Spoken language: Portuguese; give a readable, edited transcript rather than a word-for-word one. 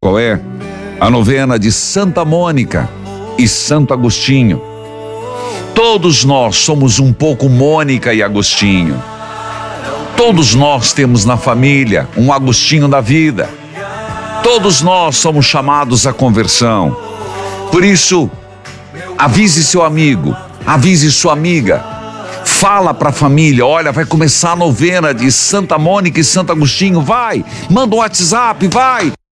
qual é? A novena de Santa Mônica e Santo Agostinho. Todos nós somos um pouco Mônica e Agostinho. Todos nós temos na família um Agostinho da vida. Todos nós somos chamados à conversão. Por isso, avise seu amigo, avise sua amiga. Fala para a família, olha, vai começar a novena de Santa Mônica e Santo Agostinho, vai, manda um WhatsApp, vai.